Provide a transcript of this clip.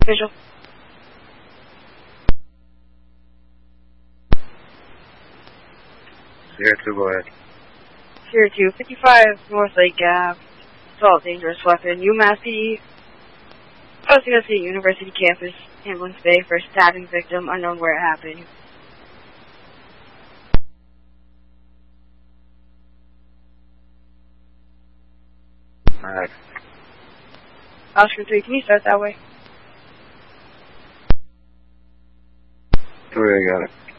Visual. Sierra 2, go ahead. Sierra 2, 55 North Lake Ave. Assault, dangerous weapon. UMass PD. Posting at University campus, Ambulance Bay for stabbing victim, unknown where it happened. Alright. Oscar 3, can you start that way? 3, I got it.